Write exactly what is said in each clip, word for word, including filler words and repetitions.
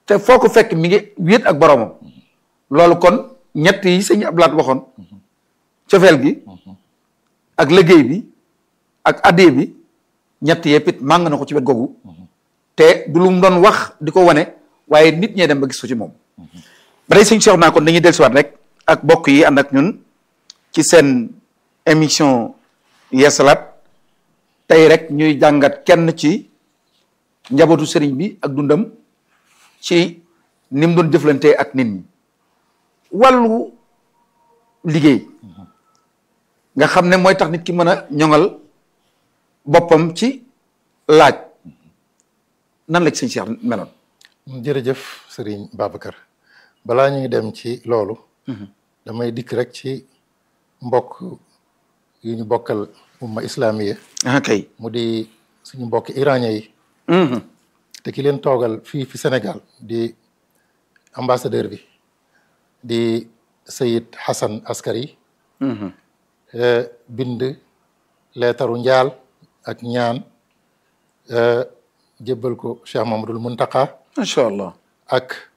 te foo ko fekk mi ngi wéet ak boromam loolu kon ñett yi sëñ Abdou Lahad waxoon cofeel gi ak liggéey bi ak addee bi ñett yëpp it màng na ko ci wet googu te du lu mu doon wax di ko wane waaye nit ñee dem ba gis ko ci moom ba tey sëñ Cheikh naa kon dañuy dellusiwaat rek ak bokk yi ànd ak ñun ci seen émission Yeesalaat tey rek ñuy jàngat kenn ci njabootu sëriñ bi ak dundam ci ni mu doon jëflante ak nit ñi wàllu liggéey nga xam ne mooy tax nit ki mën a ñoŋal boppam ci laaj nan la ci sëñ Cheikh meloon. jërëjëf sëriñ Babacar balaa ñuy dem ci loolu. damay dikk rek ci mbokk yu ñu bokkal umma islamiye. ah kay mu di suñu mbokk iranien yi. te ki leen toogal fii fi Sénégal di ambassadeur bi di Sayid Hassan Askari. bind leetaru njaal ak ñaan jébbal ko Cheikh Mamadul Muntaka. macha allah ak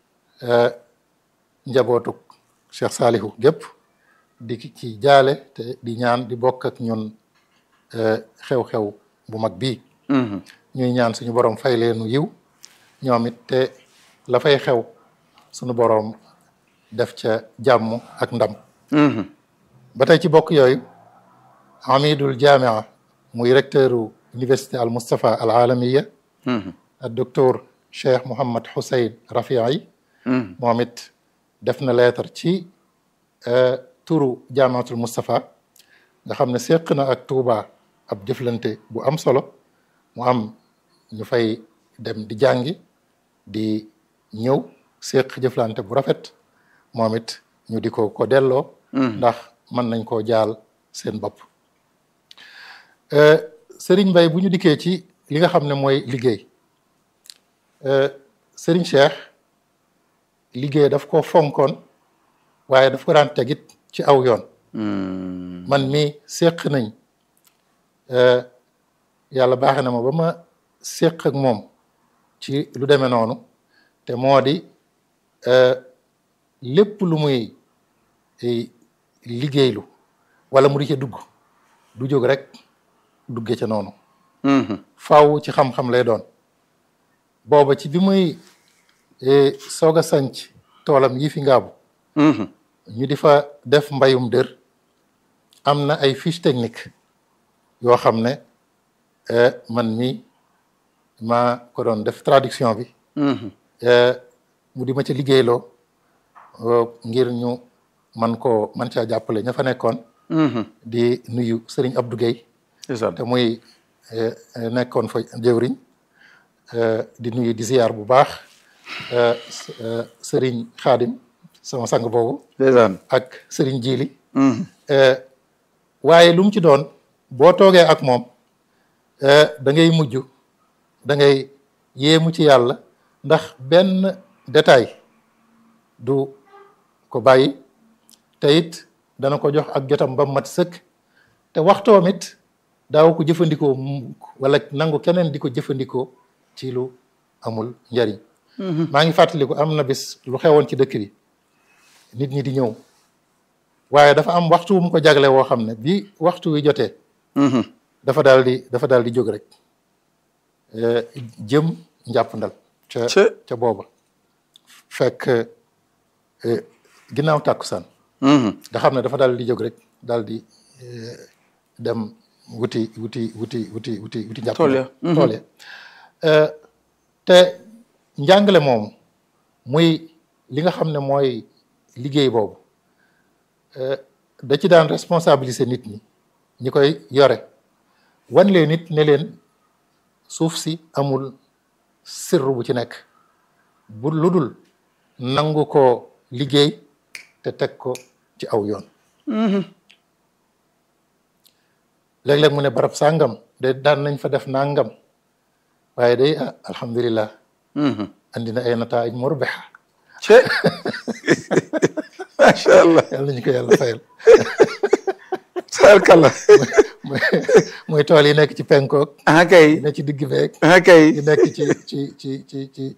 njabootuk Cheikh Salihu gépp di ci jaale te di ñaan di bokk ak ñun xew-xew bu mag bii. ñuy ñaan suñu borom fay leenu yiw ñoom it te la fay xew suñu borom def ca jàmm ak ndam. ba tey ci bokk yooyu amidul jamia muy recteuru université al Mustafa al alamiya ak docteur Cheikh Mouhamad Hussein Rafii moom it def na leetar ci turu jaamiatul Mustafa nga xam ne seq na ak Touba ab jëflante bu am solo mu am ñu fay dem di jàngi di ñëw seq jëflante bu rafet moom it ñu di ko ko delloo ndax mën nañ koo jaal seen bopp. Serigne Mbaye bu ñu dikkee ci li nga xam ne mooy liggéey Serigne Cheikh liggéey daf ko fonkoon waaye daf ko daan tegit ci aw yoon. man mii séq nañ yàlla baaxe na ma ba ma séq ak moom ci lu demee noonu te moo di lépp lu muy liggéeylu wala mu di ca dugg du jóg rek dugge ca noonu. faaw ci xam-xam lay doon. booba ci bi muy soog a sanc toolam yi fi ngaabu. ñu di fa def mbayum dër am na ay fiche technique yoo xam ne man mi maa ko doon def traduction bi. mu di ma ca liggéeyloo ngir ñu man koo man caa jàppale ña fa nekkoon. di nuyu Serigne Abdou Guèye. te muy nekkoon fa jëwriñ di nuyu di ziar bu baax Serigne Khadim sama sang boobu. ak Serigne Jili. waaye lu mu ci doon boo toogee ak moom da ngay mujj da ngay yéemu ci yàlla ndax benn détail du ko bàyyi te it dana ko jox ak jotam ba mat sëkk te waxtoom it daaw ko jëfandikoo wala nangu keneen di ko jëfandikoo ci lu amul njariñ. maa ngi fàttaliku am na bis lu xewoon ci dëkk bi nit ñi di ñëw waaye dafa am waxtu wu mu ko jagle woo xam ne bi waxtu wi jotee. dafa daal di dafa daal di jóg rek jëm njàpp ndal ca ca booba fekk ginnaaw tàkkusaan. nga xam ne dafa daal di jóg rek daal di dem wuti wuti wuti wuti wuti wuti njàpp tool ya te njàngale moomu muy li nga xam ne mooy liggéey boobu da ci daan responsabiliser nit ñi ñi koy yore wan leen nit ne leen suuf si amul sirru bu ci nekk bu lu dul nangu ko liggéey te teg ko ci aw yoon. léeg-léeg mu ne barab sàngam de daan nañ fa def nangam waaye day ah alhamdulilah. andi na ay nataa'ij murbiha. macha allah yàlla nañu ko yàlla fayal. tabarkalla. mooy tool yi nekk ci penkook. ah kay yi nekk ci digg beeg. ah kay yi nekk ci ci ci ci ci